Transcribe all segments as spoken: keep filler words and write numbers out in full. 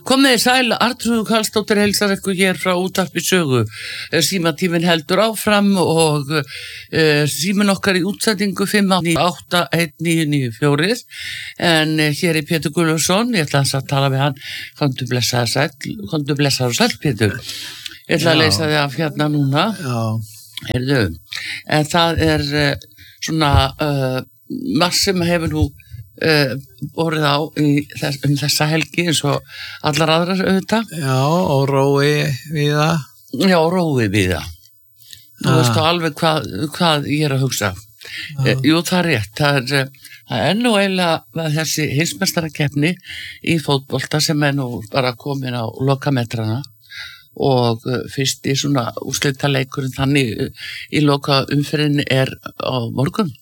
Komið sæl, Arnþrúður Karlsdóttir heilsar ykkur hér frá Útvarpi Sögu. Símatíminn heldur áfram og uh, síminn okkar í útsendingu fimm átta eitt níu níu fjögur en uh, hér er Pétur Guðlaugsson, ég ætla að tala við hann, komdu blessaður sæll, komdu blessaður sæll Pétur. Ég ætla að leysa þig af hérna núna. Já. Heyrðu, en það er uh, svona uh, margt sem hefur nú Uh, borið á þess, um þessa helgi eins og allar aðrar auðvitað. Já, og rói við það. Já, rói við það. Þú ah. veist þá alveg hvað, hvað ég er að hugsa. Ah. Uh, jú, það er rétt. Það er, það er nú eiginlega þessi heimsmeistarakeppni í fótbolta sem er nú bara komin á lokametrana og uh, fyrst í svona úrslitaleikurinn þannig uh, í loka umferðinni er á morgun.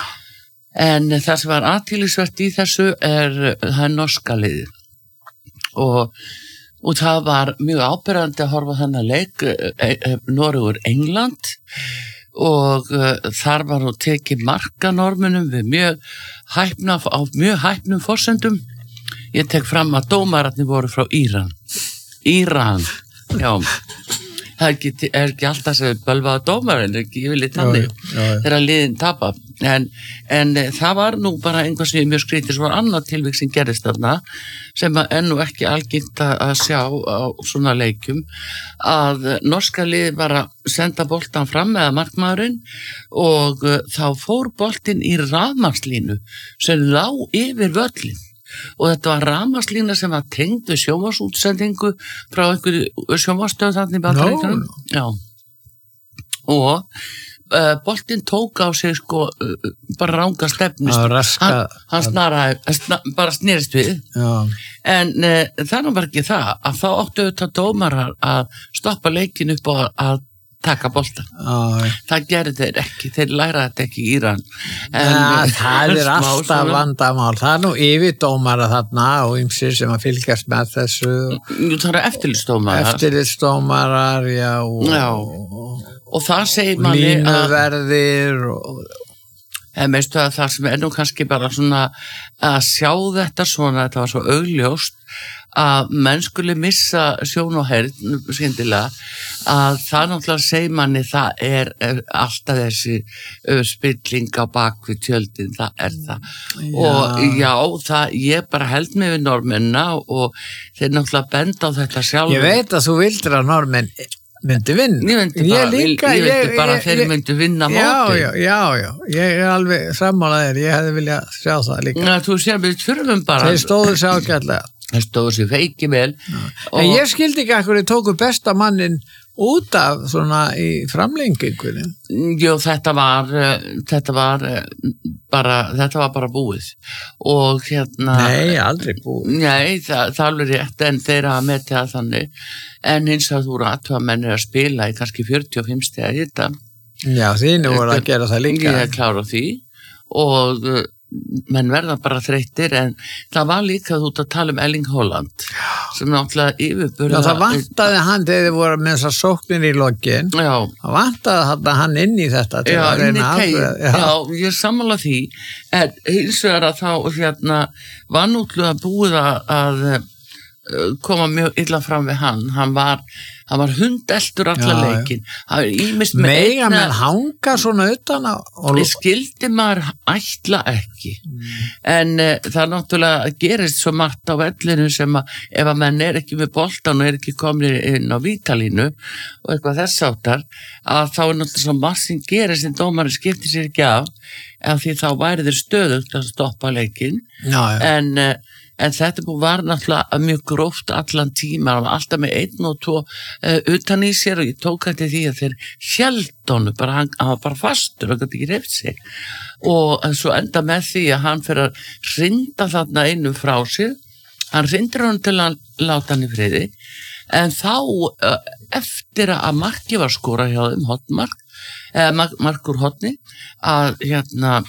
En það sem var athyglisvert í þessu er það er norska liðið og, og það var mjög áberandi að horfa þennan leik e, e, Noregur England og e, þar var nú tekið marka normunum við mjög hæpna á mjög hæpnum forsendum. Ég tek fram að dómararnir voru frá Íran Íran, já það er ekki, er ekki alltaf sem bölvaða dómarinn, ekki yfirleitt þannig þegar liðin tapa en, en það var nú bara einhvað sem ég mjög skrítið, svo var annað tilvík sem gerist þarna sem er nú ekki algengt að sjá á svona leikjum að norska liði var að senda boltan fram eða markmaðurinn og uh, þá fór boltinn í rafmagnslínu sem lá yfir völlin og þetta var rafmagnslína sem var tengd við sjónvarpsútsendingu frá einhverju sjónvarpsstöð þarna í Bandaríkjunum. No. Já. Og uh, boltinn tók á sig sko uh, bara ranga stefnu. Hann, hann snaraði, sna, bara snerist við. Já. En uh, það var ekki það að þá áttu auðvitað dómarar að stoppa leikin upp og að taka boltan. Ah, það gerir þeir ekki, þeir læra þetta ekki í Íran. En, ja, það er alltaf svona vandamál. Það er nú yfirdómara þarna og ymsir sem að fylgjast með þessu. Jú, það eru eftirlitsdómarar. Eftirlitsdómarar, já. Og, já. Og, og það segir manni að línuverðir og en veistu að það sem er nú kannski bara svona að sjá þetta svona, þetta var svo augljóst að menn skuli missa sjón og heyrn skyndilega að það náttúrulega segir manni það er, er alltaf þessi uh, spilling á bakvið tjöldin, það er það já. Og já, það, ég bara held mig við normenna og þeir náttúrulega benda á þetta sjálf. Ég veit að þú vildir að normenn myndi vinna. Ég myndi bara, ég líka, ég, ég, ég bara ég, þeir myndi vinna móti. Já, já, já, ég er alveg sammálaðir, ég hefði viljað sjá það líka. Já, þú sér við þurfum bara. Þeir stóðu sér ágætlega. Þeir stóðu sér feiki vel. En ég skildi ekki að hverju tóku besta mannin út af svona í framlengingunni. Jú, þetta var, þetta var bara, þetta var bara búið. Og hérna... Nei, aldrei búið. Nei, það, það er alveg rétt, en þeir hafa metið að þannig. En hins að þú rættu að menn er að spila í kannski fjörutíu og fimm stiga í þetta. Já, þínu voru að gera það líka. Ég er klár á því og menn verða bara þreyttir en það var líka þú út að tala um Erling Haaland sem náttúrulega yfirburða. Já, það vantaði hann þegar þið voru með þessar sóknir í lokin. Já. Það vantaði hann inn í þetta til já, að reyna að afgreiða. Já. já, ég sammála því en hins vegar að þá hérna var náttúrulega búið að, að koma mjög illa fram við hann. Hann var hann var hundeltur allar leikin. Það er ímist með mega einna... menn hanga svona utan á... Og... skildi maður ætla ekki. Mm. En uh, það er náttúrulega gerist svo margt á vellinu sem að ef að menn er ekki með boltan og er ekki komin inn á vítalínu og eitthvað þess áttar að þá er náttúrulega svo margt sem gerist sem dómarinn skiptir sér ekki af en því þá væri þeir stöðugt að stoppa leikin. Já, já. En... Uh, En þetta var náttúrulega mjög gróft allan tíma, hann var alltaf með einn og tvo uh, utan í sér og ég tók hætti því að þeir héldu honum, bara, hann, hann var bara fastur og gæti ekki reyft sig. Og svo enda með því að hann fyrir að hrinda þarna innum frá sér, hann hrindir hann til að láta hann í friði, en þá uh, eftir að marki var skora hjá þeim, hotmark, eða mark, markur hotni, að hérna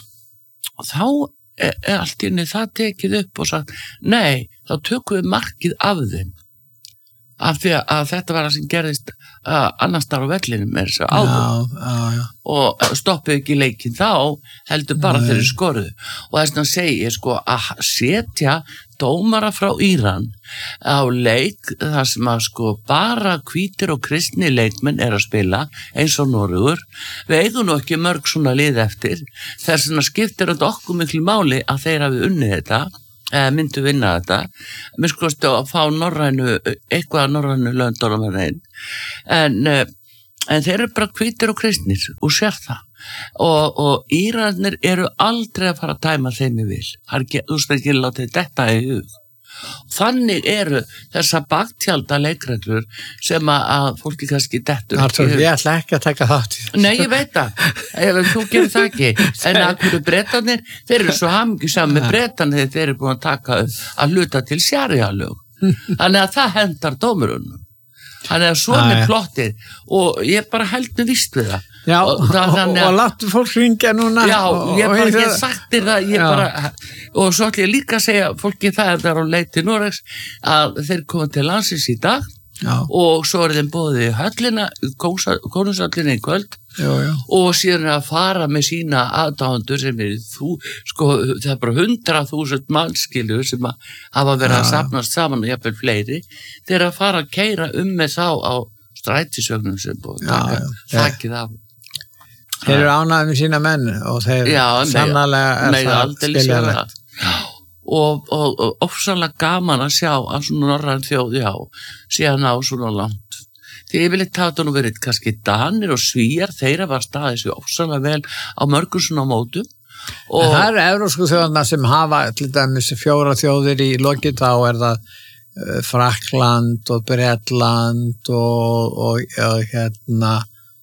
þá er allt í henni það tekið upp og sagt nei, þá tökum við markið af þeim af því að þetta var það sem gerðist uh, annars þar á vellinum er þess að áður já, já, já. og stoppuðu ekki leikinn þá heldur bara þeirri skoruðu og þess að segja sko að setja dómara frá Íran á leik þar sem að sko bara hvítir og kristni leikmenn er að spila eins og Noregur við eigum nú ekki mörg svona lið eftir þess að skiptir þetta okkur miklu máli að þeir hafi unnið þetta eða myndu vinna þetta mér skoðast að fá norrænu eitthvað norrænu löndunum að þeim en, en þeir eru bara hvítir og kristnir og sér það og, og Íranir eru aldrei að fara að tæma þeim í vil þú veist ekki látið þetta í hug þannig eru þessa baktjalda leikreglur sem að, að fólki kannski dettur Artur, ég ætla ekki að taka þátt í Nei, ég veit það, ef þú gerir það ekki en að hverju bretarnir þeir eru svo hamingjusam með bretarnir þeir eru búin að taka að hluta til sjarjalög þannig að það hendar dómurunum þannig að svona er plottið og ég bara held með víst við það Já, og, og, og láttu fólk ringja núna Já, og, ég og bara ekki sagt þér það ég bara, og svo ætlum ég líka að segja fólki það að það er á leið til Noregs að þeir koma til landsins í dag já. Og svo er þeim boðið í höllina konungshöllina í kvöld já, já. og síðan að fara með sína aðdáendur sem er þú, sko, það er bara hundrað þúsund mannskilu sem að hafa verið að safnast saman og jafnvel fleiri þeir að fara að keyra um með þá á strætisvögnum sem búið taka þakkið af Þeir eru ánægðir með sína menn og þeir sannarlega er það skiljanlegt. Og, og, og ofsalega gaman að sjá að svona norræn þjóð, já, síðan á svona langt. Því ég vil ekki hafa þetta nú verið kannski Danir og Svíjar, þeirra var staðið sér ofsalega vel á mörgum svona mótum. Og en það eru evrópsku þjóðarna sem hafa til dæmis fjóra þjóðir í loki, þá er það uh, Frakkland og Bretland og, og, og hérna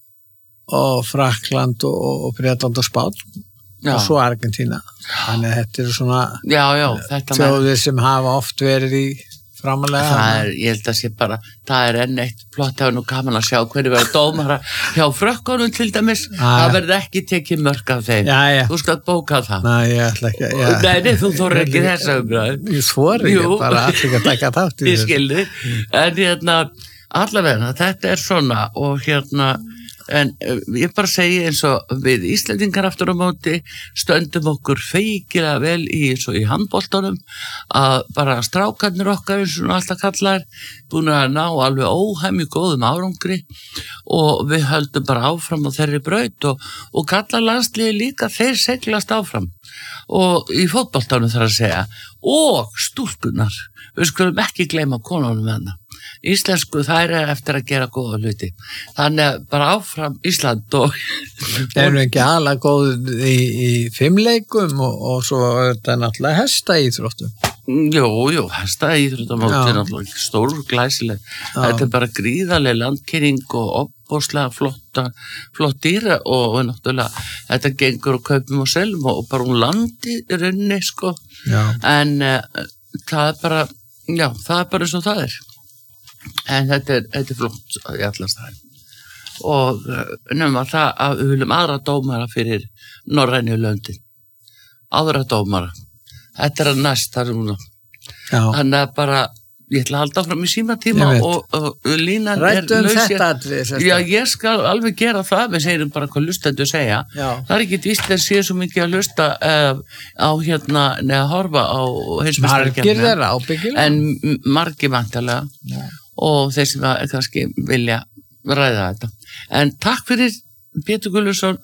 og Frakkland og, og Bretland og Spán já. Og svo Argentína þannig að þetta eru svona já, já, þjóðir með... sem hafa oft verið í framalega það er, ég held að sé bara það er enn eitt plott, það er nú gaman að sjá hverju verður dómara hjá frökkunum til dæmis, Æ. það verður ekki tekið mörg af þeim, já, já. Þú skalt bóka það Nei, ég ætla ekki já. Nei, nei, þú þóru ekki þessa umræðu Ég þóru ég bara allir ekki að taka þátt í Ég skilði, en hérna allavega, þetta er svona og hérna en ég bara segi eins og við Íslendingar aftur á móti stöndum okkur feikilega vel í eins og í handboltanum að bara strákarnir okkar eins og alltaf kallar búin að ná alveg óhæmi góðum árangri og við höldum bara áfram á þeirri braut og, og kallar landsliði líka þeir seglast áfram og í fótboltanum þarf að segja og stúlkunar, við skulum ekki gleyma konunum með hana íslensku þær er eftir að gera góða hluti þannig að bara áfram Ísland og það er ekki aðalega góð í, í fimmleikum og, og svo er þetta náttúrulega hestaíþróttum Jú, jú, hestaíþróttum er náttúrulega stór glæsileg þetta er bara gríðarleg landkynning og opbóðslega flotta flott dýra og náttúrulega þetta gengur og kaupum og selum og bara um landi í rauninni sko já. En uh, það er bara já, það er bara eins og það er en þetta er, þetta er flott í allar staðar og nefnum að það að við viljum aðra dómara fyrir norrænu löndin aðra dómara þetta er að næst þar um þannig að bara ég ætla að halda áfram í síma tíma og, og, og línan Rættu er um laus þetta já ég skal alveg gera það við segjum bara hvað lustendur segja já. Það er ekki víst að sé svo mikið að lusta uh, á hérna neða að horfa á margir þeirra ábyggilega en margir vantarlega og þeir sem að kannski vilja ræða þetta. En takk fyrir Pétur Gulluðsson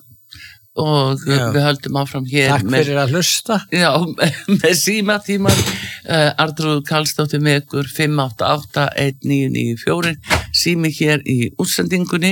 og já. Við höldum áfram hér Takk með, fyrir að hlusta Já, með síma tíman uh, Arnþrúður Karlsdóttir með ykkur fimm átta átta eitt níu níu fjögur sími hér í útsendingunni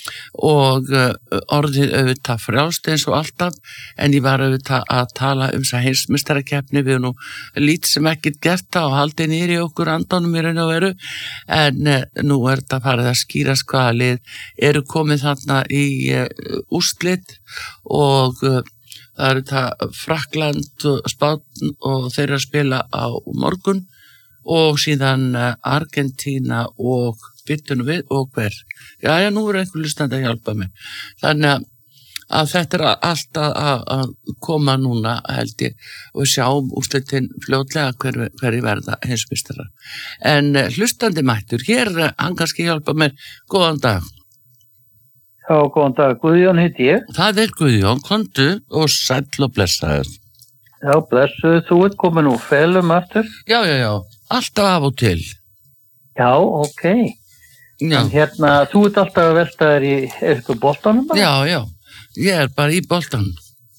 og uh, orðið auðvitað frjálst eins og alltaf en ég var auðvitað að tala um þessa heimsmeistarakeppni við nú lít sem ekkert gert það og haldið nýri okkur andanum í raun og veru en uh, nú er þetta farið að skýrast hvaða lið eru komið þarna í uh, úrslit og uh, það eru það Frakkland og Spán og þeir eru að spila á morgun og síðan uh, Argentína og byttunum við og hver. Já, já, nú er einhver lustandi að hjálpa mig. Þannig að að þetta er allt að, að, að koma núna held ég og við sjáum úrslitin fljótlega hver, hverju verða heimsmeistarar. En uh, hlustandi mættur, hér uh, hann kannski hjálpa mér, góðan dag. Já, góðan dag, Guðjón heiti ég. Það er Guðjón, komdu og sæll og blessaður. Já, blessuð, þú ert komin úr felum aftur. Já, já, já, alltaf af og til. Já, ok. Já. En hérna, þú ert alltaf að velta þér í eitthvað boltanum bara? Já, já. Ég er bara í boltan.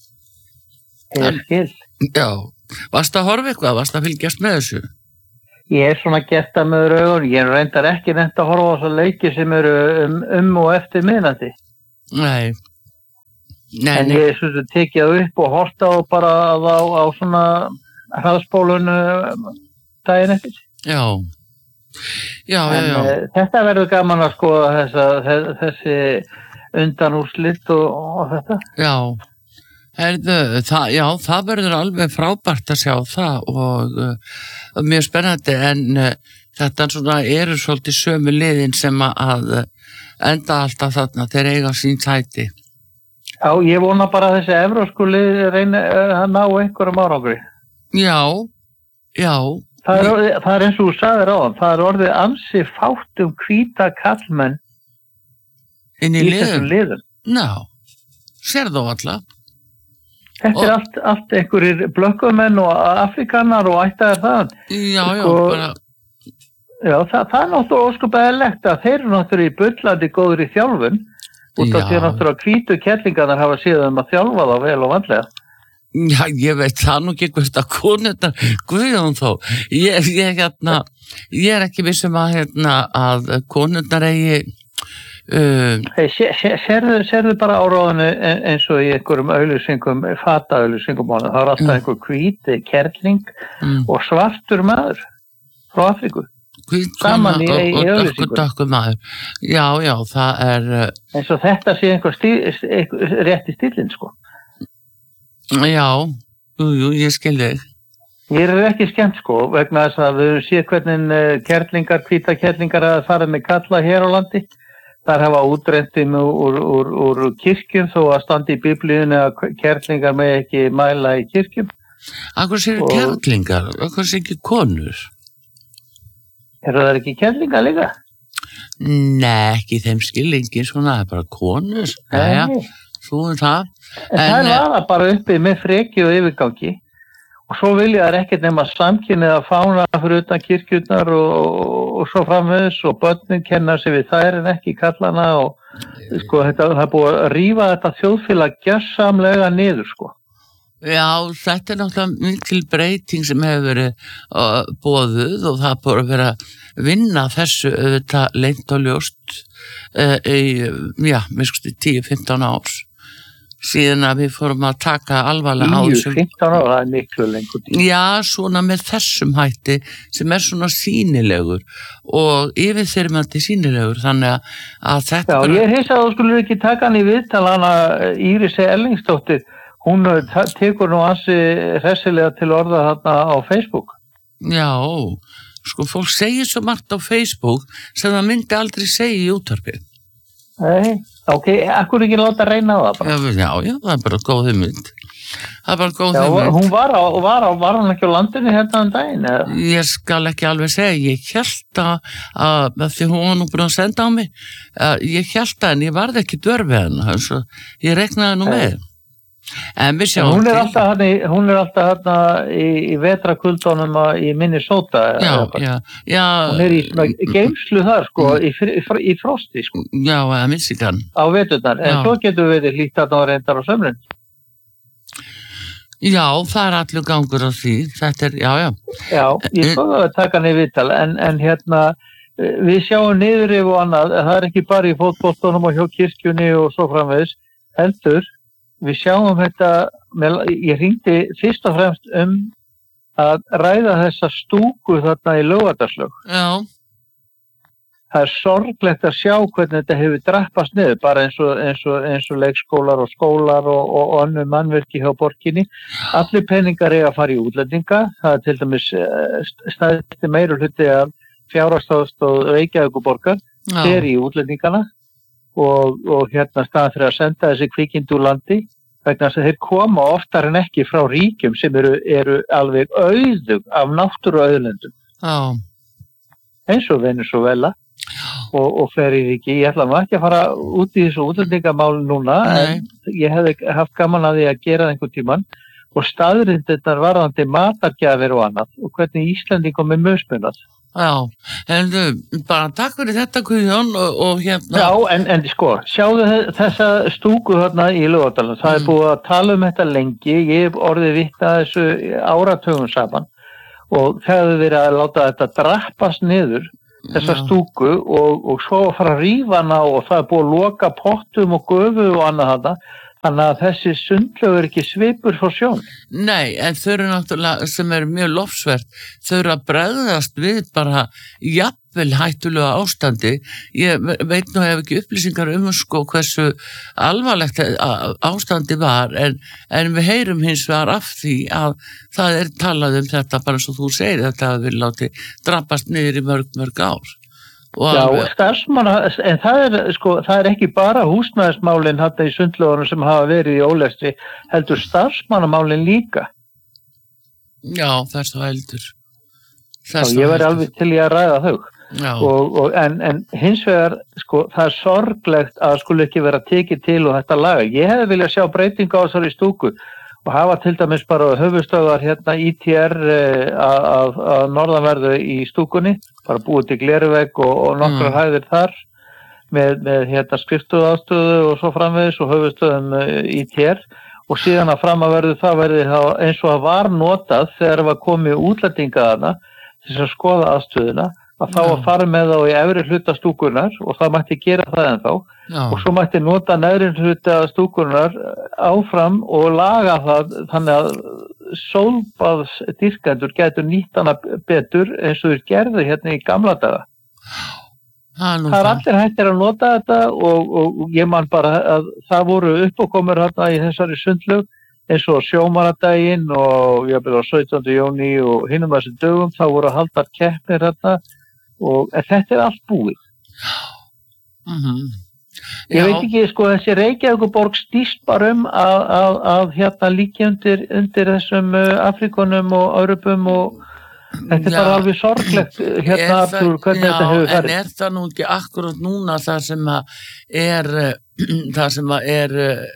Ég skil. Já, varst að horfa eitthvað, varst að fylgjast með þessu? Ég er svona gert að með augun, ég reyndar ekki nefnt að horfa á þessa leiki sem eru um, um og eftir miðnætti. Nei. Nei, en nei. ég er svona tekið upp og horta á bara á, á svona hraðspólun daginn eftir. Já. Já, já, já. En, þetta verður gaman að skoða þessa, þessi undanúrslit og, og þetta. Já, herðu, það, já, það verður alveg frábært að sjá það og uh, mjög spennandi en uh, þetta svona eru svolítið sömu liðin sem að uh, enda alltaf þarna þeir eiga sín sæti. Já, ég vona bara að þessi evrópsku lið reyna að ná einhverjum árangri. Já, já. Það er, orðið, það er eins og þú sagðir á hann, það er orðið ansi fátt um hvíta kallmenn inn í, í liðum. þessum liðum. Ná, sér þó alltaf. Þetta og... er allt, allt einhverjir blökkumenn og afrikanar og ættaðir það. Já, já, sko, bara... Já, það, það er náttúrulega óskupæðilegt að þeir eru náttúrulega í bullandi góður í þjálfun út af því að náttúrulega hvítu kettlingarnar hafa síðan að þjálfa þá vel og vandlega. Já, ég veit það nú ekki hvert að konundar, Guðjón þó, ég, ég, hérna, ég er ekki vissum að, hérna, að konundar eigi, uh, hey, sé, sé, sérðu, sérðu bara áráðinu eins og í einhverjum auglýsingum, fata-auglýsingum, það er alltaf einhver hvíti kerling mm. og svartur maður frá Afríku. Saman í, í auglýsingum. Já, já, það er... Uh, eins og þetta sé einhver stíl, einhver, rétt í stílinn, sko. Já, jú, jú, ég skil þig. Ég er ekki skemmt sko, vegna þess að við séum hvernig kerlingar, hvíta kerlingar að fara með kalla hér á landi. Þar hafa útrendum úr, úr, úr kirkjum þó að standi í biblíunni að kerlingar með ekki mæla í kirkjum. Akkur séu og... kerlingar, akkur séu ekki konur? Eru það ekki kerlingar líka? Nei, ekki þeim skilningi, svona, það er bara konur. Jæja, svo er það. En, en það var það bara uppi með freki og yfirgangi og svo vilja það ekkert nema samkynnið að fána fyrir utan kirkjurnar og, og svo framvegis og börnin kenna sig við þær en ekki kallana og sko þetta, það er búið að rífa þetta þjóðfélag gjörsamlega niður sko. Já, þetta er náttúrulega mikil breyting sem hefur verið uh, boðuð og það er búið að vera að vinna þessu auðvitað leynt og ljóst uh, í, já, mér skusti tíu til fimmtán árs. Síðan að við fórum að taka alvarlega á þessum... tíu til fimmtán ára, það er miklu lengur. Já, svona með þessum hætti sem er svona sýnilegur og yfirþyrmandi sýnilegur, þannig að þetta... Já, bara... ég er hins að þú skulur ekki taka hann í viðtal hana Írisi Erlingsdóttir, hún tekur nú ansi hressilega til orða þarna á Facebook. Já, sko, fólk segir svo margt á Facebook sem það myndi aldrei segja í útvarpið. Nei, ok, akkur ekki láta reyna á það bara. Já, já, já, það er bara góð hugmynd. Það er bara góð já, hugmynd. Hún var á, var á, var hann ekki á landinu hérna um daginn, eða? Ég skal ekki alveg segja, ég held að, að því hún var nú búin að senda á mig, að ég held að en ég varð ekki dörfið hennar, svo ég reknaði nú með. En við sjáum hún er alltaf hérna, hún er alltaf hérna í, í vetrakuldunum í Minnesota. Já, já, já. Hún er í svona geimslu þar, sko, í, í, í frosti, sko. Já, að Michigan. Á veturnar, en já. Svo getur við hlýtt að það reyndar á sömrun. Já, það er allur gangur á því, þetta er, já, já. Já, ég skoða að taka hann í viðtal, en, en hérna, við sjáum niður yfir og annað, það er ekki bara í fótboltunum og hjá kirkjunni og svo framvegis, heldur, við sjáum þetta, ég hringdi fyrst og fremst um að ræða þessa stúku þarna í Laugardaslög. Já. Það er sorglegt að sjá hvernig þetta hefur drappast niður, bara eins og, eins og, eins og leikskólar og skólar og, og, og önnur mannverki hjá borginni. Allir peningar eiga að fara í útlendinga, það er til dæmis staðið meira hluti af fjárhagsaðstoð Reykjavíkurborgar, fer í útlendingana. og, og hérna staðan fyrir að senda þessi kvikindi úr landi vegna þess að þeir koma oftar en ekki frá ríkjum sem eru, eru alveg auðug af náttúruauðlendum. Já. Eins og Venezuela og, og fleiri ríki. Ég ætla nú ekki að fara út í þessu útlendingamál núna, Nei. en ég hefði haft gaman að því að gera einhvern tímann og staðrindirnar varðandi matargjafir og annað og hvernig Íslendingum er mismunað. Já, en þú, bara takk fyrir þetta Guðjón og, og hérna. Já, en, en sko, sjáðu þessa stúku þarna í Laugardalnum, það mm. er búið að tala um þetta lengi, ég hef orðið vitna að þessu áratugum saman og það hefur verið að láta þetta drappast niður, þessa Já. stúku og, og svo að fara að rífa hana og það er búið að loka pottum og göfu og annað þarna. Þannig að þessi sundlaug er ekki svipur frá sjón. Nei, en þau eru náttúrulega, sem er mjög lofsvert, þau eru að bregðast við bara jafnvel hættulega ástandi. Ég veit nú hef ekki upplýsingar um sko hversu alvarlegt ástandi var, en, en við heyrum hins vegar af því að það er talað um þetta bara svo þú segir, þetta að við láti drampast niður í mörg, mörg ár. Já, starfsmanna, en það er, sko, það er ekki bara húsnæðismálin þetta í sundlaugunum sem hafa verið í ólestri, heldur starfsmannamálin líka. Já, það er svo heldur. Já, ég væri alveg til í að ræða þau. Og, og, en, en hins vegar, sko, það er sorglegt að skuli ekki vera tekið til og þetta laga. Ég hefði viljað sjá breytinga á þessari stúku og hafa til dæmis bara höfuðstöðvar hérna í T R að norðanverðu í stúkunni, bara búið til gleruvegg og, og nokkrar mm. hæðir þar með, með hérna skrifstofuaðstöðu og svo framvegis og höfuðstöðum í T R og síðan að fram að verðu það verði þá eins og að var notað þegar var komið útlendingaðana til að skoða aðstöðuna að þá að fara með þá í efri hluta stúkunar og það mætti gera það ennþá Já. Og svo mætti nota neðri hluta stúkunar áfram og laga það þannig að sólbaðsdýrkendur getur nýtt hana betur eins og þeir gerðu hérna í gamla daga. Það er allir hættir að nota þetta og, og ég man bara að það voru uppákomur hérna í þessari sundlaug eins og sjómanadaginn og ég byrja á sautjánda júní og hinum þessum dögum þá voru haldar keppnir hérna og þetta er allt búið. Mhm. Ég veit ekki, sko, þessi Reykjavíkurborg stýst bara um að, að, að hérna líki undir, undir þessum uh, Afrikunum og Örubum og þetta er já. Bara alveg sorglegt hérna aftur hvernig já, þetta hefur farið. En er það nú ekki akkurat núna það sem að er, það sem að er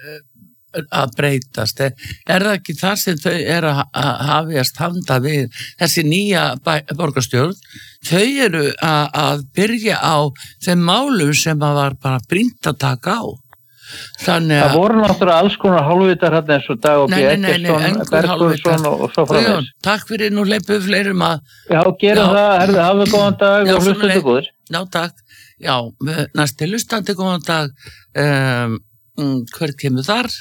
að breytast? Er, er það ekki það sem þau er að, að hafjast handa við þessi nýja borgarstjórn? Þau eru að, að byrja á þeim málum sem að var bara brýnt að taka á. Þannig að... Það voru náttúrulega alls konar hálfvitar hérna eins og Dag og B. Eggertsson, Bergþórsson og svo framvegis. Takk fyrir, nú leipum fleirum að... Já, gerum já. Það, herðu, hafðu góðan dag já, og hlustandi góður. Já, takk. Já, næsti hlustandi góðan dag. Um, hver kemur þar?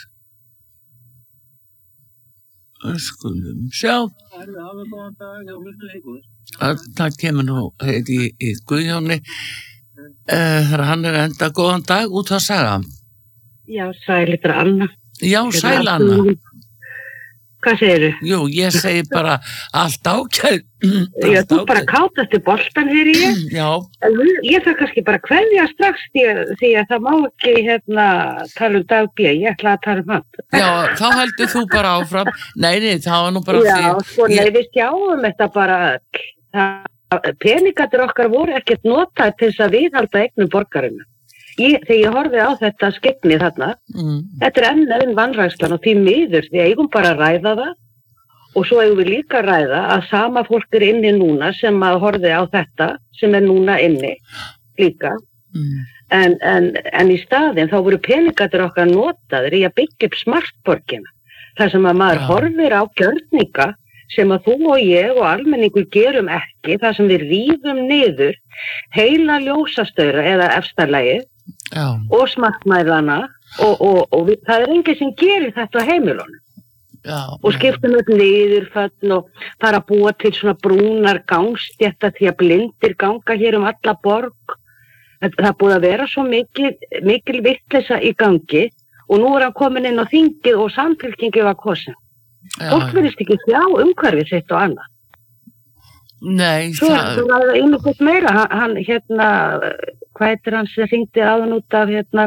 Skulum sjá. Herðu, hafðu góðan dag og hlustandi góður. Það kemur nú heit í, í Guðjóni þegar uh, hann er enda góðan dag út að saga. Já, sælitur Anna. Já, sæl Anna. Hvað segirðu? Jú, ég segi bara allt ákæð. Já, þú bara kátast í boltan hér í ég. Já. En ég þarf kannski bara kveðja strax því að, því að það má ekki hérna tala um Dag B. Ég ætla að tala um hann. Já, þá heldur þú bara áfram. Nei, nei, það var nú bara... Já, sko, nei, ég... við sjáum þetta bara öll. Peningatir okkar voru ekkert notað til þess að viðhalda eignum borgarinu. Ég, þegar ég horfið á þetta skegni þarna, mm. þetta er enn enn vanrækslan og því miður, því eigum bara að ræða það og svo eigum við líka að ræða að sama fólk er inni núna sem að horfið á þetta sem er núna inni líka. Mm. En, en, en í staðinn þá voru peningatir okkar notaðir í að byggja upp smartborgina. þar sem að maður ja. horfir á gjörninga sem að þú og ég og almenningur gerum ekki, þar sem við rífum niður heila ljósastöðra eða efstarlægi ja. og smartmæðana og, og, og við, það er enginn sem gerir þetta á heimilunum. Já, og skiptum upp niðurföll og fara að búa til svona brúnar gangstjætta því að blindir ganga hér um alla borg. Það er búið að vera svo mikil, mikil vitleysa í gangi og nú er hann komin inn á þingið og samfylkingi var kosin. Fólk verðist ekki sjá umhverfið sitt og annað. Nei, svo, það... Svo er það einhvern meira, hann, hann hérna, hvað heitir hann sem hringdi áðan út af hérna,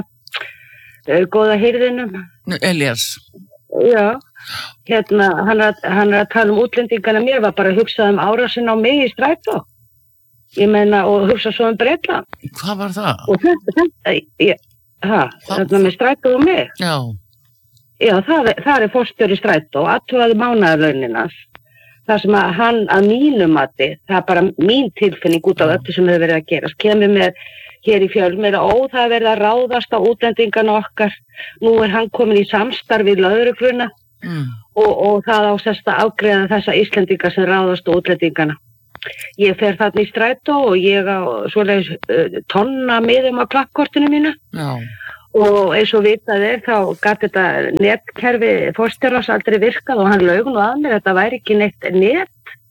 góða hirðinum? Elías. Já, hérna, hann er, hann er að tala um útlendingana, mér var bara að hugsa um árásin á mig í strætó. Ég meina, og hugsa svo um Bretland. Hvað var það? Og þetta, þetta, ég, ha, þetta með strætó og mig. Já. Já, það, það er forstjóri strætó, aðtúaði mánaðarlauninans. Það sem að hann að mínu mati, það er bara mín tilfinning út af öllu sem hefur verið að gerast, kemur með hér í fjölmiðla, ó það er verið að ráðast á útlendingana okkar, nú er hann komin í samstarf við lögregluna mm. og, og það á sérst að afgreiða þessa Íslendinga sem ráðast á útlendingana. Ég fer þarna í strætó og ég á svoleiðis uh, tonna miðum á klappkortinu mínu Já. Og eins og vitað er þá gat þetta netkerfi forstjórans aldrei virkað og hann laug nú að mér, þetta væri ekki neitt net.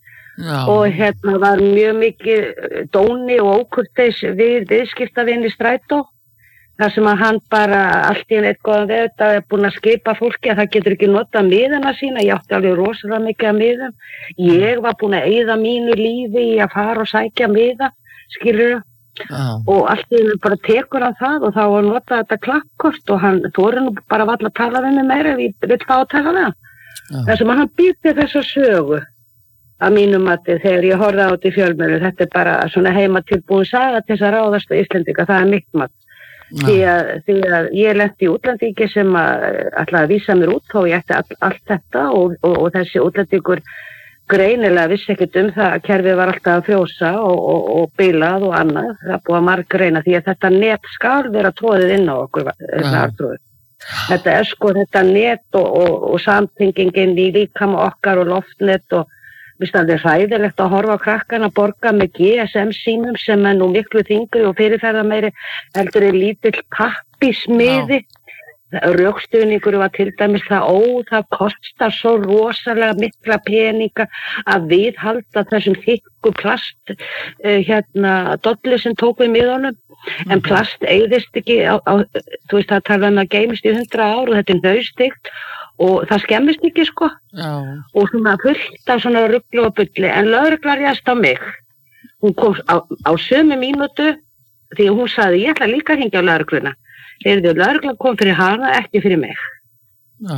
Já. Og hérna var mjög mikið dóni og ókurteis við viðskiptavinni strætó þar sem að hann bara allt í einu eitt góðan við þetta er búin að skipa fólki að það getur ekki notað miðana sína, ég átti alveg rosalega mikið að miðum, ég var búin að eyða mínu lífi í að fara og sækja miða, skilur Já. Og allt í einu bara tekur hann það og þá var notað þetta klappkort og hann þorir nú bara valla að tala við mig meira ef ég vil fá að tala við hann þar sem að hann býtti þessa sögu að mínum mati þegar ég horfði á þetta í fjölmiðlum, þetta er bara svona heima tilbúin saga til þess að ráðast á Íslendinga, það er mitt mat. Því að, því að ég lenti í útlendingi sem að ætlaði að vísa mér út og ég ætti all, allt þetta og, og, og þessi útlendingur greinilega vissi ekkert um það að kerfið var alltaf að frjósa og, og, og bilað og annað, það búið að marg greina því að þetta net skal vera tróðið inn á okkur, þetta, þetta er sko þetta net og, og, og samtengingin í líkama okkar og loftnet og það er hræðilegt að horfa á krakkana að borga með G S M símum sem er nú miklu þingri og fyrirferða meiri heldur er lítill pappismiði. Rökstuðningur var til dæmis það ó, það kostar svo rosalega mikla peninga að viðhalda þessum þykku plast uh, hérna dollu sem tók við miðunum en plast eyðist ekki á, á, þú veist það tala um að geymist í hundra ár og þetta er nauðstygt og það skemmist ekki sko Já. Og svona fullt af svona ruglu og bulli en lögregla réðst á mig hún kom á, á sömu mínútu því hún sagði ég ætla líka að hringja á lögregluna þegar lögregla kom fyrir hana ekki fyrir mig Já.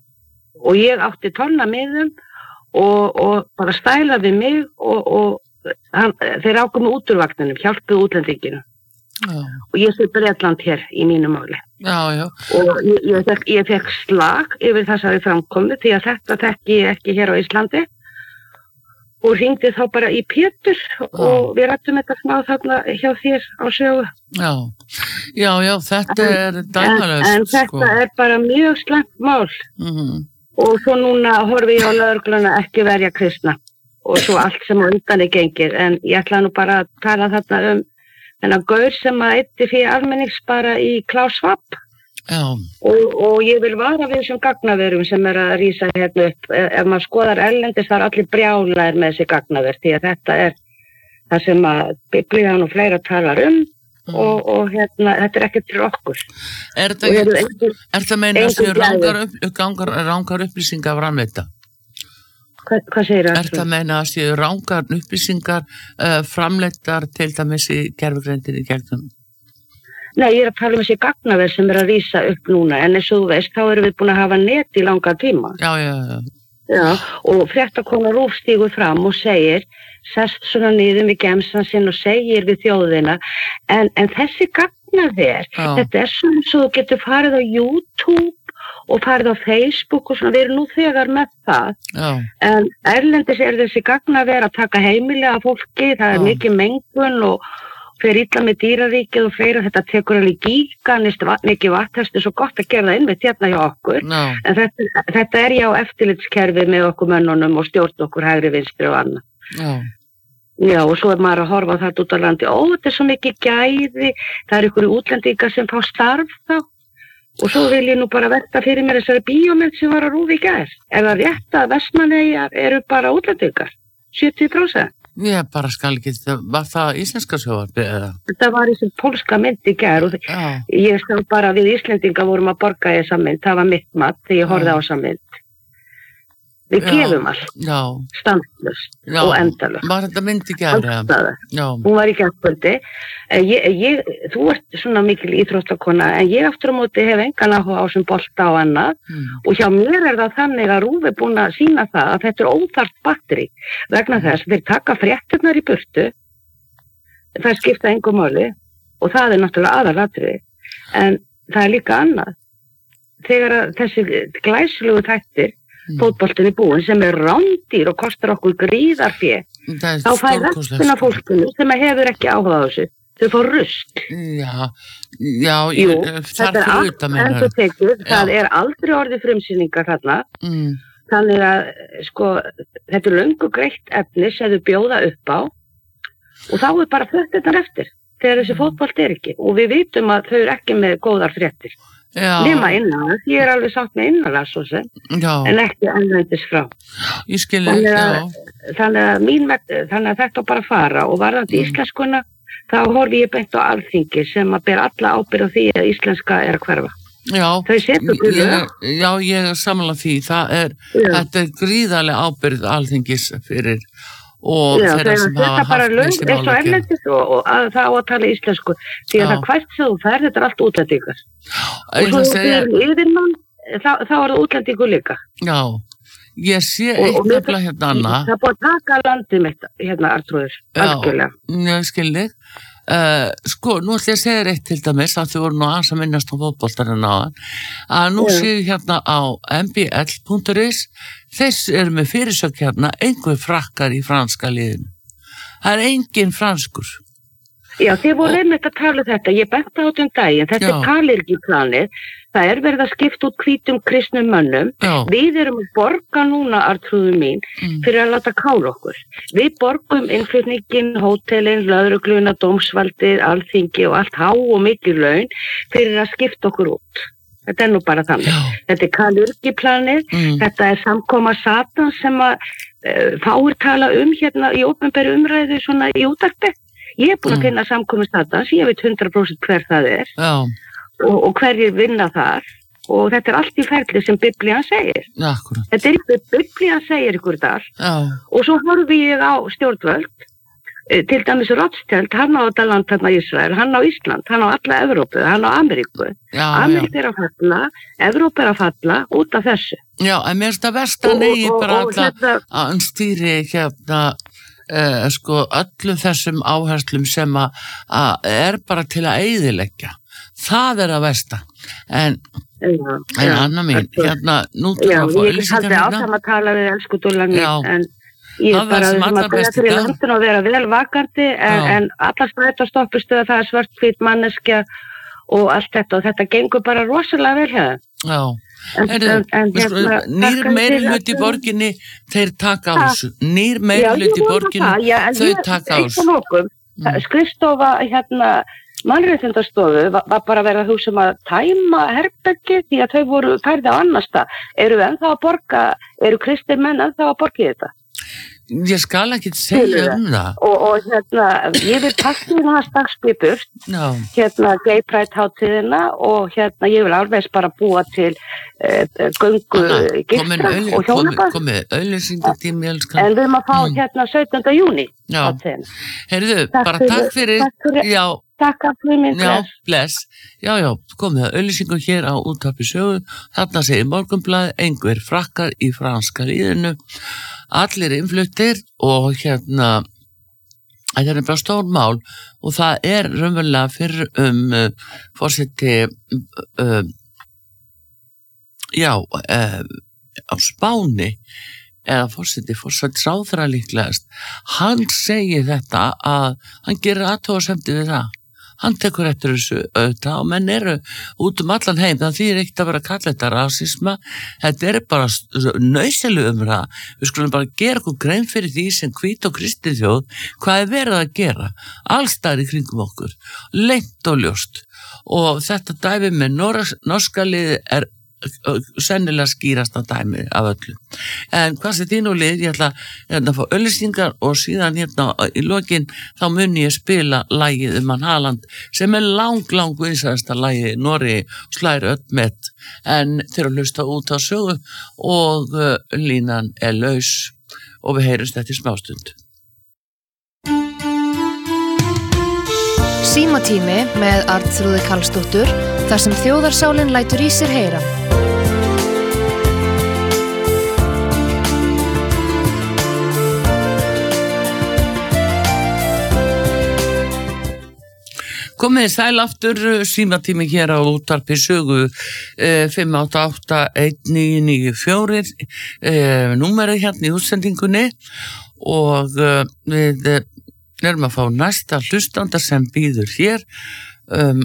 Og ég átti tonna miðum og, og bara stælaði mig og, og hann, þeir ákomu út úr vagninum hjálpuðu útlendinginu Já. Og ég sé Bretland hér í mínu máli já, já. Og ég, ég, fekk, ég fekk slag yfir þessari framkomu því að þetta þekki ég ekki hér á Íslandi og hringdi þá bara í Pétur já. Og við rættum þetta smá þarna hjá þér á sögu Já, já, já þetta en, er dæmalöst En, en þetta sko. er bara mjög slæmt mál mm-hmm. og svo núna horfi ég á lögregluna ekki verja kristna og svo allt sem á undan er gengið en ég ætla nú bara að tala þarna um þennan gaur sem að eitti fyrir almennings bara í Klaus Schwab og, og ég vil vara við þessum gagnaverum sem er að rísa hérna upp ef maður skoðar erlendis það er allir brjálæðir með þessi gagnaver því að þetta er það sem að Biblían og fleira talar um mm. og, og hérna þetta er ekkert til okkur Er þetta meina að séu rángar, upp, rángar upplýsingar framleita? Hva, hvað segir það? Er það meina að séu rángar upplýsingar uh, framleittar til dæmis í gerfugrindinni gegnum? Nei, ég er að tala um þessi gagnaver sem er að rísa upp núna en eins og þú veist, þá erum við búin að hafa net í langa tíma. Já, já, já. Já, og fréttakona Rúf stígur fram og segir, sest svona niður við gemsan sinn og segir við þjóðina, en, en þessi gagnaver, þetta er svona svo þú getur farið á YouTube og farið á Facebook og svona, við erum nú þegar með það Já. En erlendis er þessi gagnaver að taka heimilega fólki, það er Já. Mikið mengun og fer illa með dýraríkið og fleira, þetta tekur alveg gíganist mikið vatn, þetta er svo gott að gera það einmitt hérna hjá okkur no. en þetta, þetta er já eftirlitskerfi með okkur mönnunum og stjórn okkur hægri vinstri og annað no. Já, og svo er maður að horfa þetta út á landi ó, þetta er svo mikið gæði það er ykkur útlendingar sem fá starf þá og svo vil ég nú bara verta fyrir mér þessari bíómynd sem var að Rúf í gær er það rétt að Vestmannaeyjar eru bara útlendingar sjötíu prósent Ég bara skal ekki, var það íslenska sjónvarpið eða? Þetta var þessi pólska mynd í gær og Já. Ég sá bara við Íslendinga vorum að borga í þessa mynd, það var mitt mat þegar ég horfði á þessa mynd. Við gefum allt, stanslust og endalust. Var þetta myndi gæra? Hún var í gærkvöldi. Ég, ég, þú ert svona mikil íþróttakona, en ég aftur á móti hef engan áhuga á sem bolta og annað mm. og hjá mér er það þannig að RÚV er búin að sýna það að þetta er óþarft batteri vegna þess þeir taka frétturnar í burtu, það skipta engu máli og það er náttúrulega aðalatriði, en það er líka annað. Þegar þessi glæsilegu þættir Mm. fótboltin er búin sem er rándýr og kostar okkur gríðarfé þá fær restina fólkinu sem hefur ekki áhuga á þessu þau fá rust já, já Jú, þetta er allt endur tekið það er aldrei orðið frumsýningar þarna mm. þannig að sko, þetta er löngu greitt efni sem þau bjóða upp á og þá er bara fréttirnar eftir þegar þessi fótbolt er ekki og við vitum að þau eru ekki með góðar fréttir Já. Nema innanlands, ég er alveg sátt með innanlands svo sem, en ekki ennveitis frá. Ég skilji, þannig að, já. Þannig að, mín, þannig að þetta bara fara og varðandi mm. íslenskuna, þá horfi ég beint á Alþingi sem að ber alla ábyrgð á því að íslenska er að hverfa. Já, Þau setur til ég, já, ég er samanlega því, það er, þetta er gríðarlega ábyrgð Alþingis fyrir og já, þeirra sem hafa haft þessi mál að gera. Og, og að það á að tala íslensku, því að já. Það hvert sem þú ferð, þetta er allt útlendingar. Og svo þegar við erum mann, þá, þá er það útlendingu líka. Já, ég sé eitt nefnilega hérna Anna. Það er búið að taka landið mitt, hérna Artrúður, algjörlega. Já, ég skilji. Uh, sko, nú ætlum ég að segja eitt til dæmis að þau voru nú aðeins að minnast á fótboltarinn á hann að nú yeah. séu hérna á m b l punktur is þess eru með fyrirsök hérna einhver frakkar í franska liðinu það er engin franskur Já, þið voru einmitt að tala þetta ég benti á þetta um daginn, þetta Já. Er Kalirgi-planið það er verið að skipta út hvítum kristnum mönnum Já. Við erum að borga núna, Artrúður mín mm. fyrir að láta kála okkur við borgum innflutningin, hótelin, lögregluna, dómsvaldið, alþingi og allt há og mikið laun fyrir að skipta okkur út þetta er nú bara þannig Já. Þetta er Kalirgi-planið mm. þetta er samkoma Satan sem að uh, fáir tala um hérna í opinberu umræðu svona í útvarpi Ég er búin að finna samkomið Satans, ég veit hundrað prósent hver það er og, og hverjir vinna þar og þetta er allt í ferli sem Biblían segir. Ja, þetta er ykkur Biblían segir ykkur þar og svo horfi ég á stjórnvöld, til dæmis Rothschild, hann á þetta land þarna Ísrael, hann á Ísland, hann á alla Evrópu, hann á Ameríku. Já, Ameríku er að falla, Evrópu er að falla út af þessu. Já, en mér finnst það verst að negi bara alltaf að hann stýri hérna Uh, sko öllum þessum áherslum sem að, að er bara til að eyðileggja það er að versta en, já, en já, Anna mín okay. hérna nú til að fá ég haldi áfram að tala við elsku dúllan en ég er bara að byrja fyrir landin og vera vel vakandi en, en allar strætóstoppustu að það er svartkvít manneskja og allt þetta og þetta gengur bara rosalega vel hér já En, en, en, hérna, nýr meirhluti í borginni þeir taka á þessu nýr meirhluti í borginni það, já, þau ég, taka á þessu mm. skrifstofa hérna mannréttindastofu var, var bara verið að hugsa um að tæma herbergi því að þau voru færði á annars stað eru ennþá að borga eru kristir menn ennþá að borga í þetta ég skal ekki segja um það og, og hérna ég vil passa hérna stagsbyrst no. hérna gay pride hátíðina og hérna ég vil alveg bara búa til uh, göngu gistra og hjónabæð komið auðlýsingatími en við erum að fá mm. hérna sautjánda júní heyrðu, bara takk fyrir takk fyrir, já, takk fyrir minn já, bless já, já, komið það auðlýsingu hér á Útvarpi sögu þarna segir Morgunblaðið einhver frakkar í franska liðinu allir innfluttir og hérna þetta er bara stór mál og það er raunverulega fyrir um uh, forseti uh, já uh, á Spáni eða forseti forsætisráðherra líklegast hann segir þetta að hann gerir athugasemdir við það hann tekur eftir þessu auðvitað og menn eru út um allan heim það þýðir ekkert að vera að kalla þetta rasisma þetta er bara nauðsynleg umræða við skulum bara gera okkur grein fyrir því sem hvít og kristið þjóð hvað er verið að gera allstaðar í kringum okkur leynt og ljóst og þetta dæmi með norska liði er sennilega skýrasta dæmi af öllu. En hvað sem þín og lið, ég ætla hérna að fá öllisingar og síðan hérna í lokin þá mun ég spila lagið um hann Haaland sem er lang, lang vinsælasta lagið í Noregi og slær öll met en þeir að hlusta út á sögu og uh, línan er laus og við heyrumst eftir smástund. Símatími með Arnþrúði Karlsdóttur þar sem þjóðarsálin lætur í sér heyra. Komið sæl aftur, símatími hér á útvarpi sögu eh, fimm átta átta eitt níu níu fjögur eh, númerið hérna í útsendingunni og eh, við eh, erum að fá næsta hlustanda sem býður hér um,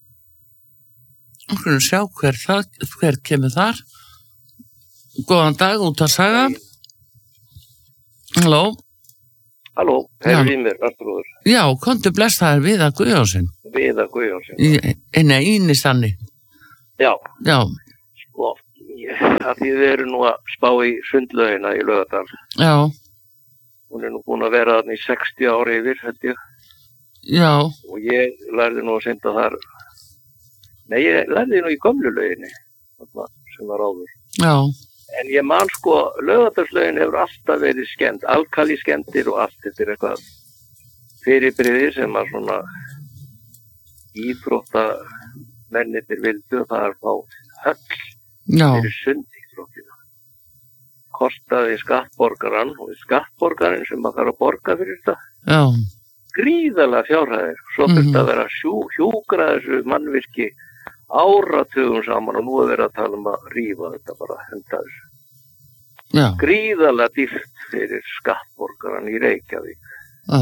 og hvernig sjá hver, það, hver kemur þar. Góðan dag, út að saga. Halló. Halló, hefur í mér, Arnþrúður. Já, komdu blessaður Viðar Guðjónsson. Viðar Guðjónsson. Nei, Ínistanni. Já. Já. Sko, ég, að því við erum nú að spá í sundlaugina í Laugardal. Já. Hún er nú búin að vera þarna í sextíu ári yfir, held ég. Já. Og ég lærði nú að synda þar. Nei, ég lærði nú í gömlu lauginni, sem var áður. Já. En ég man sko, Laugardalslaugin hefur alltaf verið skemmt, alkali skemmtir og allt. Þetta er eitthvað fyrirbrigði sem að svona íþrótta mennirnir vildu og það er fá höll fyrir sundíþróttina. Kostaði skattborgaran og skattborgarin sem að þarf að borga fyrir þetta. Já. Gríðarlega fjárhæðir. Svo þurfti mm-hmm. að vera hjú, hjúkra þessu mannvirki áratugum saman og nú er verið að tala um að rífa þetta bara, henda þessu. Já. Gríðarlega dýrt fyrir skattborgaran í Reykjavík. Já.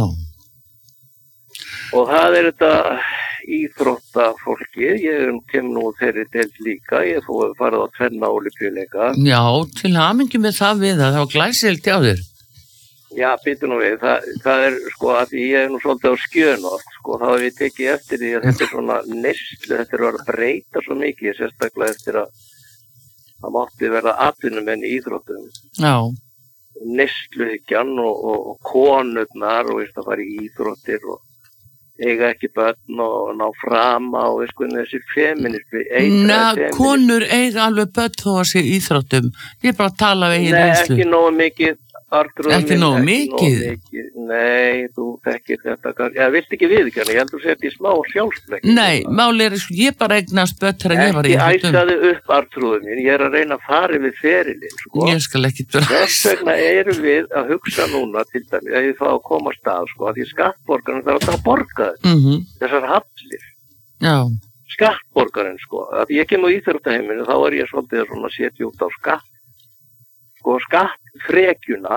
Og það er þetta íþróttafólkið, ég kem nú þeirri deild líka, ég fóði farið á tvenna ólympíuleika. Já, til hamingi með það við það, það var glæsilegt hjá þér. Já, býtu nú við, það, það er sko að ég er nú svolítið á skjönu oft, sko, þá hef ég tekið eftir því að þetta er svona neyslu, þetta er að breyta svo mikið, sérstaklega eftir að það mátti verða atvinnumenn í íþróttum. Já. Neysluhyggjan og, og, og konurnar og veist að fara í íþróttir og eiga ekki börn og ná frama og veist hvernig þessi feministi Nei, konur eiga alveg börn þó að sé íþróttum. Ég er bara að tala við í reynslu. Nei, ekki nógu mikið. Arnþrúður, ekki nógu mikið? mikið? Nei, þú þekkir þetta. Ég vilt ekki viðurkenna, ég heldur sér í smá sjálfsblekk. Nei, máli er sko, ég bara eignast börn þegar ég var í íþróttum. Ekki æsaði upp, Arnþrúður mín, ég er að reyna að fara við ferilinn, sko. Ég skal ekki vera. Þess vegna erum við að hugsa núna til dæmis, að ég fá að koma að stað, sko, að því skattborgarinn þarf að borga þetta. Mm-hmm. Þessar hallir. Já. Skattborgarinn, sko, að ég kem á íþróttaheiminu, þá er ég svolítið svona setja út á skatt. Sko skattfrekjuna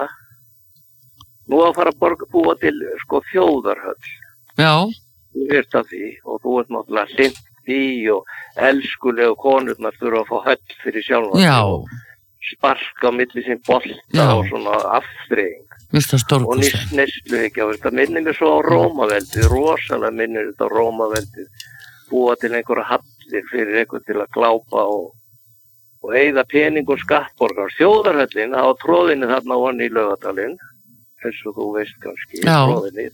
nú að fara að borga, búa til sko þjóðarhöll. Já. Þú veist að því og þú ert náttúrulega hlint því og elskulegu konurnar þurfa að fá höll fyrir sjálfan. Já. Og sparka á milli sín bolta og svona afþreying. Vist það stórkostlega. Og neyslu ekki á þetta. Minnir mér svo á Rómaveldið, rosalega minnir þetta á Rómaveldið. Búa til einhverja hallir fyrir einhver til að glápa og og eigða pening og skattborgar. Þjóðarhöllin á tróðinni þarna á hann í Laugardalinn, eins og þú veist kannski, tróðinni.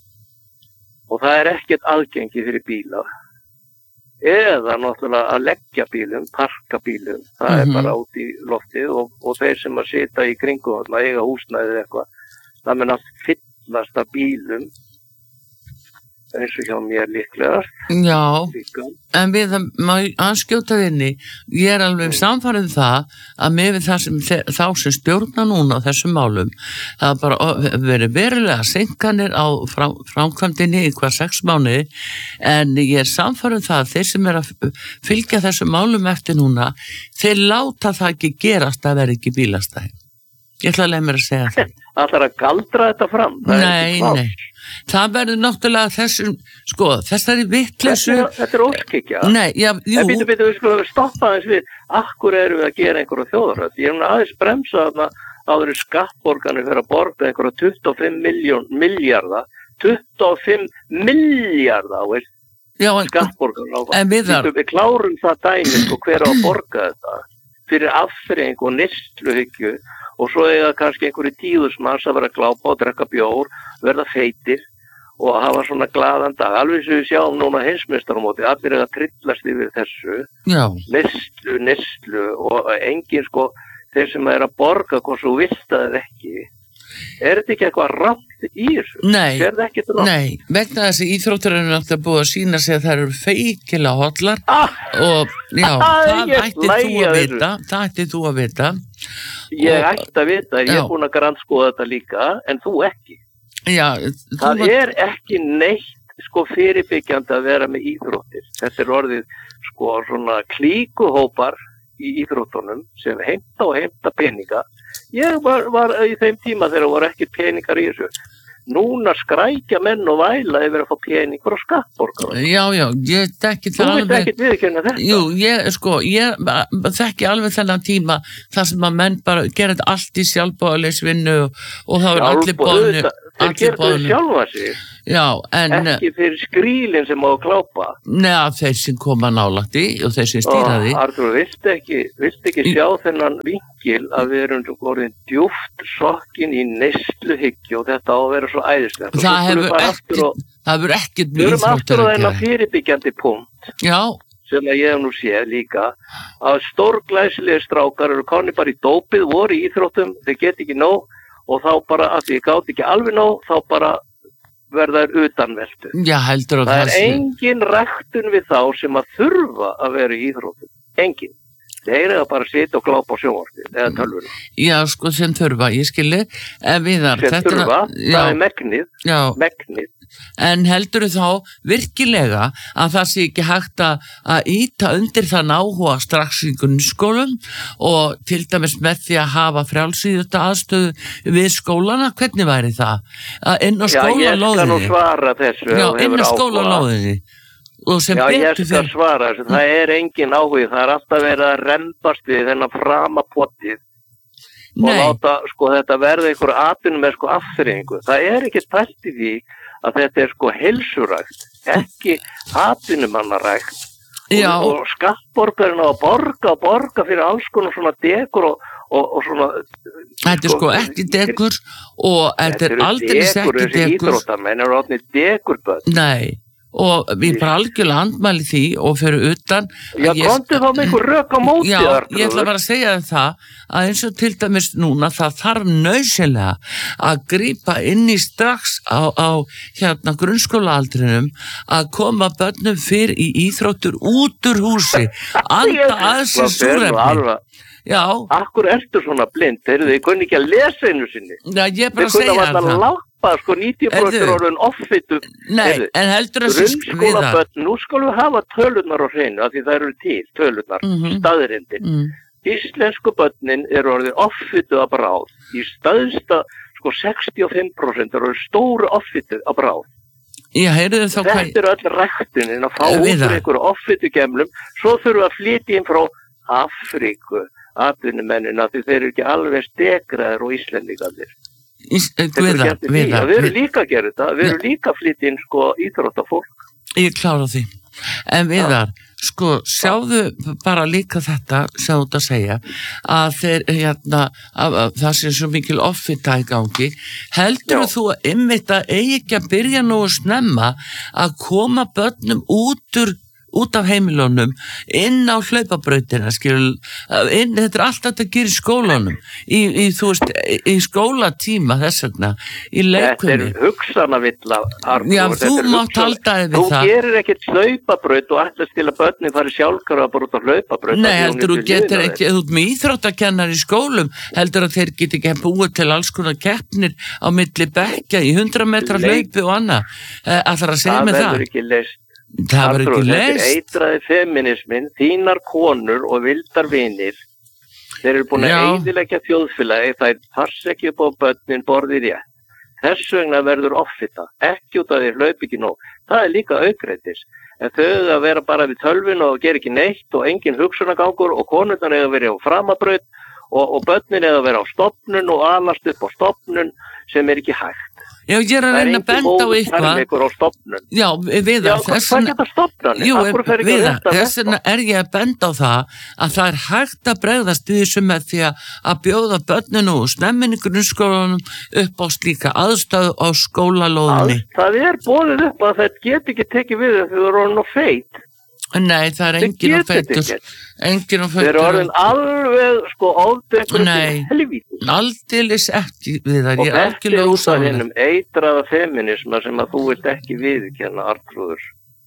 Og það er ekkert aðgengi fyrir bíla. Eða náttúrulega að leggja bílum, parka bílum, það mm-hmm. er bara út í loftið og, og þeir sem að sita í kringum þarna, eiga húsnæðið eitthvað, það mun að fyllast af bílum, eins og hjá mér líklega. Já, líka. En við það má anskjóta þinni, ég er alveg samfærið það að með það sem þá sem stjórna núna á þessum málum, það bara verið verulega seinkanir á frá, framkvæmdinni í hver sex mánuði, en ég er samfærið það að þeir sem er að fylgja þessum málum eftir núna, þeir láta það ekki gerast að vera ekki bílastæði. Ég ætla að leið mér að segja það. Ætlar að galdra þetta fram? Það nei, nei. Það verður náttúrulega þessum, sko, þessari vitleysu. Þetta, þetta er óskikja. Nei, já, jú. En býtu, býtu, við skulum stoppa aðeins við, akkur erum við að gera einhverju þjóðarhöll? Ég hef aðeins bremsa þarna áður í skattborgarnir fyrir að borga einhverju tuttugu og fimm miljón, milljarða, tuttugu og fimm milljarða, veist, skattborgarnir á það. En við þar. Við klárum það dæmi, sko, hver á að borga þetta. fyrir afþreying og neysluhyggju og svo eiga kannski einhverju tíðusmanns að vera að glápa og drekka bjór, verða feitir og hafa svona glaðan dag. Alveg sem við sjáum núna heimsmeistaramóti, allir er að trillast yfir þessu. Já. Neyslu, neyslu og engin sko, þeir sem er að borga hvort svo vilt að ekki. Er þetta ekki eitthvað rátt í þessu? Nei, er þetta ekki rátt? Nei, vegna þessi íþróttur er náttúrulega búið að sína sig að það eru feikilega hotlar ah, og já, það ætti þú að þessu. vita, það ætti þú að vita. Ég og, ætti að vita, ég er búin að grandskoða þetta líka, en þú ekki. Já, það var... er ekki neitt sko fyrirbyggjandi að vera með íþróttir. Þetta er orðið sko svona klíkuhópar í íþróttunum sem heimta og heimta peninga. Ég var, var í þeim tíma þegar voru ekki peningar í þessu. Núna skrækja menn og væla yfir að fá peningur og skattborgar. Já, já, ég þekki það alveg. Þú veist ekkert viðurkenna þetta? Jú, ég, sko, ég þekki alveg þennan tíma þar sem að menn bara gera þetta allt í sjálfboðaliðsvinnu og, og það er allir boðinu. Þeir gera þetta sjálfa sig. Já, en... Ekki fyrir skrílinn sem á að klápa. Neða, þeir sem koma nálægt í og þeir sem stýra því. Artur, viltu ekki, viltu ekki sjá þennan vinkil að við erum orðin djúpt sokkin í neysluhyggju og þetta á að vera svo æðislegt. Það hefur ekkert, og, það hefur ekkert mjög íþróttir að gera. Við erum aftur á þennan fyrirbyggjandi punkt. Já. Sem að ég hef nú séð líka að stórglæsilegir strákar eru konir bara í dópið, voru í íþróttum, þeir get ekki nóg og þá bara, að því ég gátt ekki alveg nóg, þá bara verða þær utanveltu. Já, heldur að það er engin ræktun við þá sem að þurfa að vera í íþróttum. Engin. Þeir eru bara að sitja og glápa á sjónvarpið eða tölvuna. Já, sko, sem þurfa, ég skilji. Viðar, sem þurfa, það er megnið. Já. Megnið. En heldur þá virkilega að það sé ekki hægt að íta undir þann áhuga strax í grunnskólum og til dæmis með því að hafa frjálsíðuta aðstöðu við skólana? Hvernig væri það? Inn á skólalóðinni? Já, ég skal nú svara þessu. Já, inn á skólalóðinni. Já, ég skal svara þessu. Það er engin áhugi. Það er alltaf verið að rembast við þennan framapottið og láta sko þetta verða einhver atvinnum með sko afþreyingu. Það er ekki pælt í því að þetta er sko heilsurækt, ekki atvinnumannarækt og, og skattborgarinn á að borga og borga fyrir alls konar svona dekur og, og, og svona... Þetta er sko, sko ekki dekur og þetta er aldrei ekki dekur. Þetta eru þessi íþróttamenn eru orðnir dekurbönd. Nei. Og við bara algjörlega handmæli því og fyrir utan Já, komdu þá með einhver rök á móti Já, ég ætla bara að segja það að eins og til dæmis núna það þarf nauðsynlega að grípa inn í strax á, á hérna grunnskólaaldrinum að koma börnum fyrir í íþróttur út úr húsi anda að sér súrefni Já. Akkur ertu svona blind, þeir þið kunni ekki að lesa einu sinni Já, ég bara að segja það Lappa, sko níutíu prósent orðin offitu Nei, en heldur að grunnskólabörn, nú skulum við hafa tölunar á hreinu, af því það eru til tölunar, mm -hmm. staðrindin mm. Íslensku börnin eru orðin offitu að bráð í staðsta, sko sextíu og fimm prósent eru stóru offitu að bráð Já, heyrðu þá hvað Þetta eru öll ræktunin að fá út fyrir einhverju offitu gemlum, svo þurfum við að flytja inn frá Afríku atvinnumennina því þeir eru ekki alveg stekraðir og íslendingarnir. Guða, viða. Við erum líka að gera þetta, við erum líka að flytja inn sko íþróttafólk. Ég klára því. En viðar, sko, sjáðu bara líka þetta, sjáðu þetta að segja, að þeir, hérna, að, að, það sé svo mikil offita í gangi. Heldur þú að einmitt að eigi ekki að byrja nú að snemma að koma börnum út úr út af heimilunum, inn á hlaupabrautina, skilur, inn, þetta er allt að gera í skólanum, í, í, þú veist, í skólatíma þess vegna, í leikvimi. Þetta er hugsanavilla, Arnur. Já, þú mátt halda þig við það. Þú gerir ekkert hlaupabraut og ætlast til að börnin fari sjálfkrafa bara út á hlaupabraut. Nei, heldur þú getur ekki, þú ert með íþróttakennar í skólum, heldur að þeir geti ekki búið til alls konar keppnir á milli bekkja í hundrað metra hlaupi og annað. Ætlar að segja mig það? Það verður ekki leist. Það var ekki leist. Þetta er eitraði feminismin, þínar konur og vildar vinir. Þeir eru búin að eyðileggja þjóðfélagi, það passa ekki upp á börnin borðið rétt. Þess vegna verður offita, ekki út af því hlaup ekki nóg. Það er líka aukreitis. En þau að vera bara við tölvun og gera ekki neitt og engin hugsunagangur og konurnar eiga að vera á framabraut og, og börnin eiga að vera á stofnun og alast upp á stofnun sem er ekki hægt. Já, ég er að reyna að benda á eitthvað. Á stofnun. Já, Viðar, Já, hvað geta stofnanir? Jú, Viðar, þess vegna er ég að benda á það að það er hægt að bregðast í þessu með því að bjóða börninu og snemmin í grunnskólanum upp á slíka aðstöðu á skólalóðinni. Það er boðið upp að það get ekki tekið við þau eru orðin og feit. Nei, það er engin og feitur. Engin og feitur. Þeir eru orðin alveg sko ofdengur til helvíti. Aldeilis ekki við það. Og þetta er út af hennum eitraða feminisma sem að þú vilt ekki viðurkenna, Arnþrúður.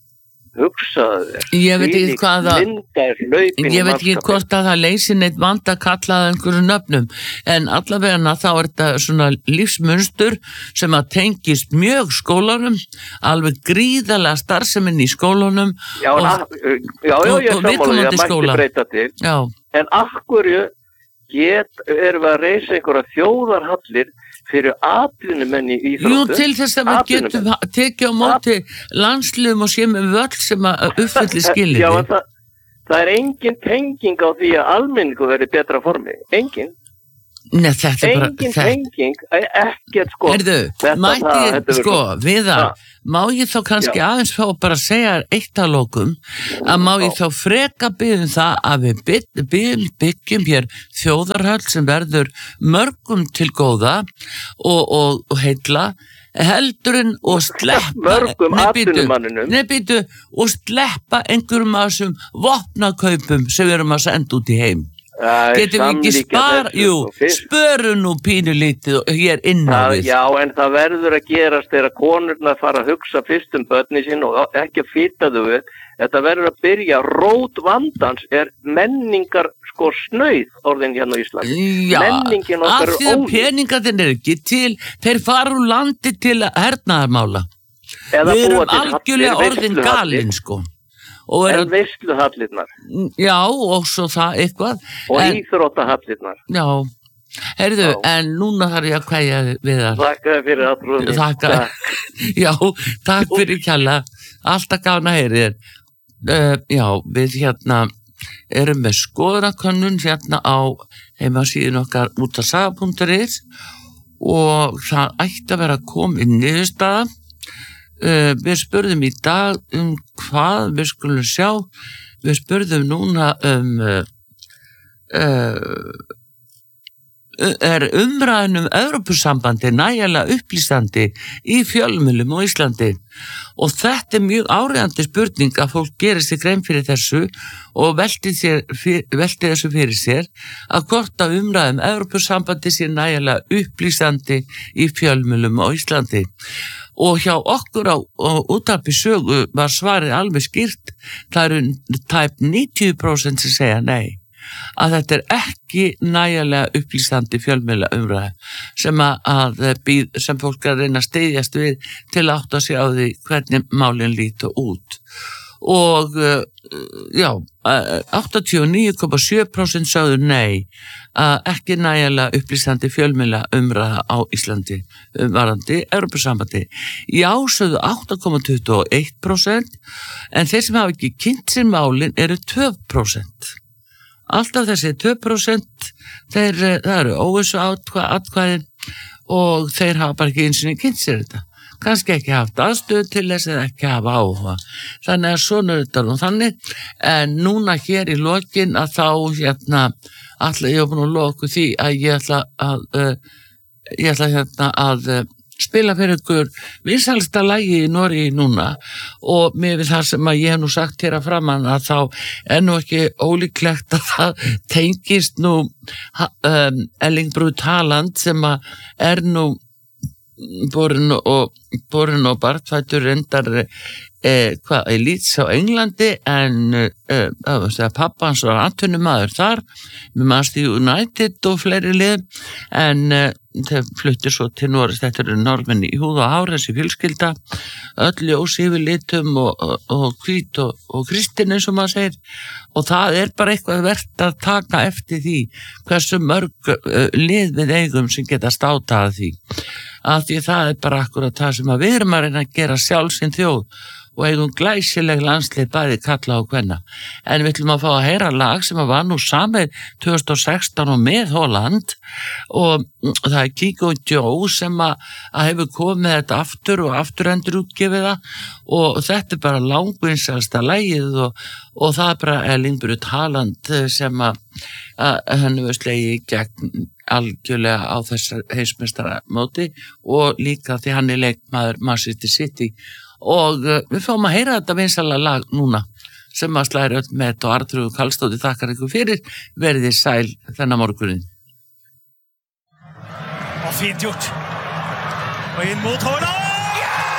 Hugsaðu þér. Ég veit ekki hvað það, ég veit ekki hvort að það leysi neitt vanda að kalla það einhverju nöfnum, en allavega þá er þetta svona lífsmunstur sem að tengist mjög skólanum, alveg gríðarlega starfseminn í skólanum. Já, og, að, já, já, ég sammála, ég mætti breyta til. Já. En af hverju get, erum við að reysa einhverja þjóðarhallir fyrir atvinnumenn í íþróttu. Jú, til þess að við getum tekið á móti landsliðum og séum við völl sem að uppfylli skilyrði. Já, en það, það er engin tenging á því að almenningu verði betra formi. Engin. Nei, þetta er bara... Engin tenging, ekkert sko. Erðu, mætti, sko, Viðar, má ég þá kannski Já. aðeins fá bara að segja eitt að lokum, að má ég þá freka byggjum það að við byggjum, byggjum hér þjóðarhöll sem verður mörgum til góða og, og, og heilla, heldurinn og sleppa mörgum atvinnumanninum nefnir og sleppa einhverjum af þessum vopnakaupum sem við erum að senda út í heim. Getum við ekki spara, jú, spörum nú pínu lítið og hér inn á við. Já, en það verður að gerast þegar konurna fara að hugsa fyrst um börni sín og ekki að fýta þau við. Þetta verður að byrja, rót vandans er menningar sko snauð orðin hérna á Íslandi. Já, af því að peningarnir er ekki til, þeir fara úr landi til að hernaðarmála. Við erum algjörlega orðin galin sko. En veisluhallirnar. Já, og svo það eitthvað. Og en, íþróttahallirnar. Já, heyrðu, já. En núna þarf ég að kveðja við það. Þakka fyrir að trúið. Þakka, já, takk fyrir kjalla. Alltaf gána heyrir. Uh, já, við hérna erum með skoðanakönnun hérna á heimasíðun okkar útvarpssaga punktur is og það ætti að vera komin niðurstaða. Uh, við spurðum í dag um hvað við skulum sjá, við spurðum núna um uh, uh, er umræðin um Evrópusambandi nægilega upplýsandi í fjölmiðlum á Íslandi og þetta er mjög áríðandi spurning að fólk gerir sig grein fyrir þessu og velti, sér, fyr, velti þessu fyrir sér að hvort að umræðin um Evrópusambandi sé nægilega upplýsandi í fjölmiðlum á Íslandi. Og hjá okkur á, á útvarpi sögu var svarið alveg skýrt, það eru tæp níutíu prósent sem segja nei, að þetta er ekki nægilega upplýsandi fjölmiðla umræða sem, að, að, sem fólk er að reyna að styðjast við til að átta sig á því hvernig málin líta út. Og já, áttatíu og níu komma sjö prósent sögðu nei, að ekki nægilega upplýsandi fjölmiðla umræða á Íslandi varðandi Evrópusambandi. Já, sögðu átta komma tuttugu og eitt prósent, en þeir sem hafa ekki kynnt sér málin eru tvö prósent. Alltaf þessi tvö prósent, þeir, það eru óvissu atkvæðin og þeir hafa bara ekki eins og kynnt sér þetta. Kannski ekki haft aðstöð til þess eða ekki hafa áhuga. Þannig að svona er þetta nú þannig, en núna hér í lokin að þá hérna, alltaf ég hef búin að loka því að ég ætla að, uh, ég ætla hérna að uh, spila fyrir ykkur vinsælsta lagi í Noregi núna og með það sem að ég hef nú sagt hér að framan að þá er nú ekki ólíklegt að það tengist nú um, Erling Braut Haaland sem að er nú borin og, borin og barnfættur reyndar eh, hvað, í Leeds á Englandi en eh, pappa hans var atvinnumaður þar með Manchester United og fleiri lið en eh, þeir fluttir svo til Noregs, þetta eru normenn í húð og hár þessi fjölskylda, öll ljós yfir litum og, og, og hvít og, og kristin eins og maður segir og það er bara eitthvað verðt að taka eftir því hversu mörg uh, lið við eigum sem geta státað því af því það er bara akkurat það sem að við erum að reyna að gera sjálf sin þjóð og eigum glæsileg landslið bæði kalla og kvenna. En við ætlum að fá að heyra lag sem var nú samið tvö þúsund og sextán og með Holland og það er Kiko Joe sem að, að hefur komið þetta aftur og aftur endur útgefið það og þetta er bara langvinnsalsta lagið og, og það er bara Erling Braut Haaland sem að, að hann hefur slegið gegn algjörlega á þessar heimsmeistaramóti og líka því hann er leikmaður Manchester City og uh, við fáum að heyra þetta vinsæla lag núna sem að slæri öll með og Arnþrúður Karlsdóttir þakkar ykkur fyrir, verið þið sæl þennan morgunin. Og fint gjort. Og inn mot Haaland!